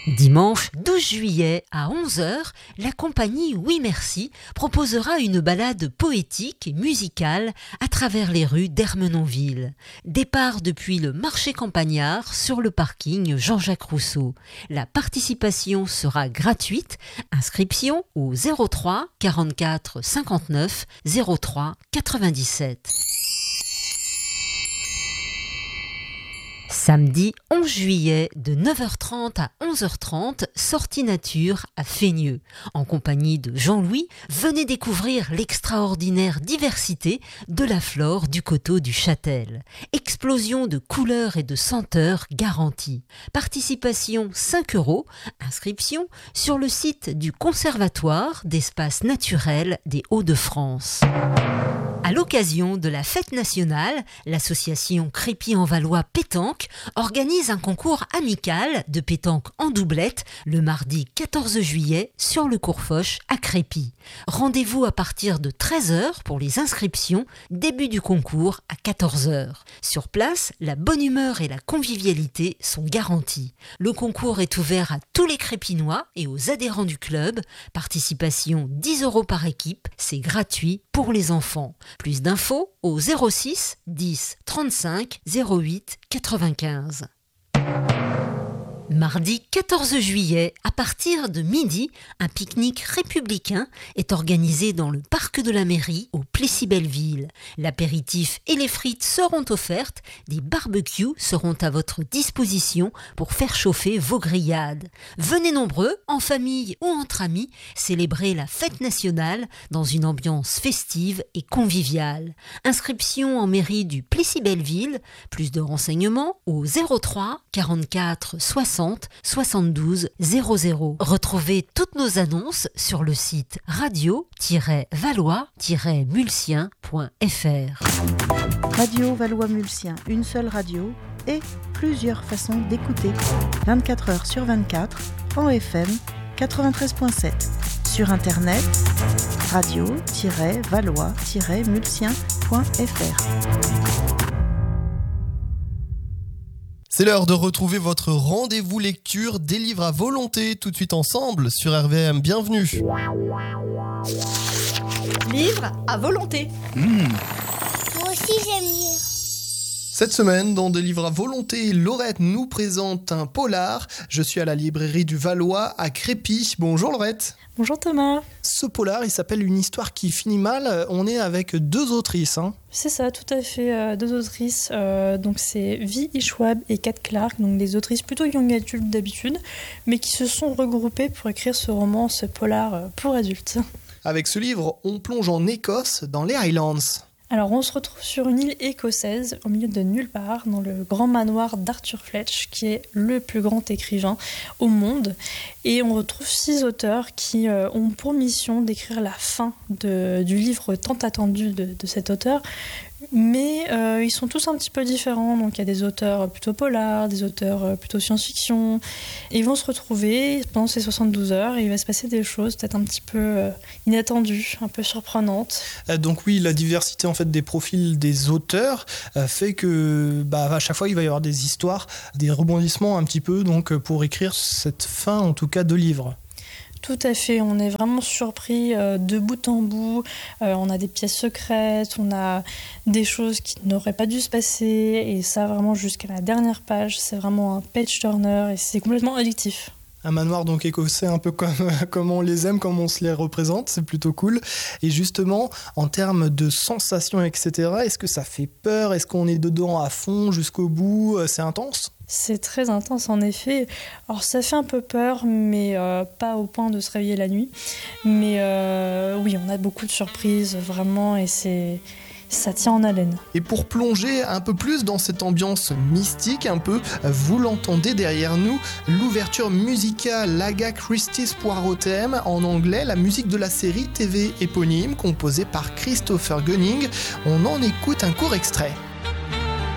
Dimanche 12 juillet à 11h, la compagnie Oui Merci proposera une balade poétique et musicale à travers les rues d'Ermenonville. Départ depuis le marché campagnard sur le parking Jean-Jacques Rousseau. La participation sera gratuite. Inscription au 03 44 59 03 97. Samedi 11 juillet de 9h30 à 11h30, sortie nature à Fénieux. En compagnie de Jean-Louis, venez découvrir l'extraordinaire diversité de la flore du coteau du Châtel. Explosion de couleurs et de senteurs garantie. Participation 5 €, inscription sur le site du Conservatoire d'espaces naturels des Hauts-de-France. À l'occasion de la fête nationale, l'association Crépy-en-Valois Pétanque organise un concours amical de pétanque en doublette le mardi 14 juillet sur le Courfoche à Crépy. Rendez-vous à partir de 13h pour les inscriptions, début du concours à 14h. Sur place, la bonne humeur et la convivialité sont garanties. Le concours est ouvert à tous les Crépinois et aux adhérents du club. Participation 10 € par équipe, c'est gratuit pour les enfants. Plus d'infos au 06 10 35 08 95. Mardi 14 juillet, à partir de midi, un pique-nique républicain est organisé dans le parc de la mairie au Plessis-Belleville. L'apéritif et les frites seront offertes, des barbecues seront à votre disposition pour faire chauffer vos grillades. Venez nombreux, en famille ou entre amis, célébrer la fête nationale dans une ambiance festive et conviviale. Inscription en mairie du Plessis-Belleville, plus de renseignements au 03 44 60 72 00. Retrouvez toutes nos annonces sur le site radio-valois-mulsien.fr. Radio Valois-Mulsien, une seule radio et plusieurs façons d'écouter. 24 heures sur 24, en FM 93.7. Sur internet, radio-valois-mulsien.fr. C'est l'heure de retrouver votre rendez-vous lecture des livres à volonté tout de suite ensemble sur RVM. Bienvenue. Livres à volonté. Moi aussi j'aime lire. Cette semaine, dans des livres à volonté, Laurette nous présente un polar. Je suis à la librairie du Valois à Crépy. Bonjour Laurette. Bonjour Thomas. Ce polar, il s'appelle Une histoire qui finit mal. On est avec deux autrices. C'est ça, tout à fait. Deux autrices. Donc c'est Vi Ishwab et Kat Clark, donc des autrices plutôt young adultes d'habitude, mais qui se sont regroupées pour écrire ce roman, ce polar pour adultes. Avec ce livre, on plonge en Écosse, dans les Highlands. Alors on se retrouve sur une île écossaise, au milieu de nulle part, dans le grand manoir d'Arthur Fletch, qui est le plus grand écrivain au monde. Et on retrouve 6 auteurs qui ont pour mission d'écrire la fin du livre tant attendu de cet auteur. Mais ils sont tous un petit peu différents, donc il y a des auteurs plutôt polars, des auteurs plutôt science-fiction. Et ils vont se retrouver pendant ces 72 heures et il va se passer des choses peut-être un petit peu inattendues, un peu surprenantes. Donc oui, la diversité en fait des profils des auteurs fait que à chaque fois il va y avoir des histoires, des rebondissements un petit peu donc pour écrire cette fin en tout cas de livre. Tout à fait, on est vraiment surpris de bout en bout. On a des pièces secrètes, on a des choses qui n'auraient pas dû se passer. Et ça, vraiment, jusqu'à la dernière page, c'est vraiment un page-turner et c'est complètement addictif. Un manoir donc écossais, un peu comme on les aime, comme on se les représente, c'est plutôt cool. Et justement, en termes de sensations, etc., est-ce que ça fait peur ? Est-ce qu'on est dedans à fond, jusqu'au bout ? C'est intense ? C'est très intense en effet. Alors ça fait un peu peur, mais pas au point de se réveiller la nuit. Mais oui, on a beaucoup de surprises, vraiment, et ça tient en haleine. Et pour plonger un peu plus dans cette ambiance mystique un peu, vous l'entendez derrière nous, l'ouverture musicale L'Aga Christie's Poirot Theme, en anglais, la musique de la série TV éponyme composée par Christopher Gunning. On en écoute un court extrait.